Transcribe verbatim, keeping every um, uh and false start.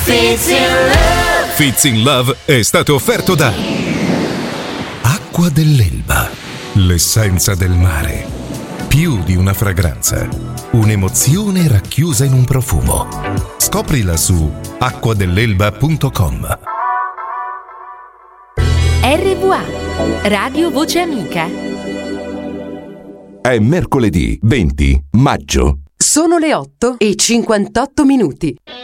Fits in Love. Fits in Love è stato offerto da Acqua dell'Elba, l'essenza del mare. Più di una fragranza, un'emozione racchiusa in un profumo. Scoprila su acqua dell'elba punto com. R V A, Radio Voce Amica. È mercoledì venti maggio. Sono le otto e cinquantotto minuti.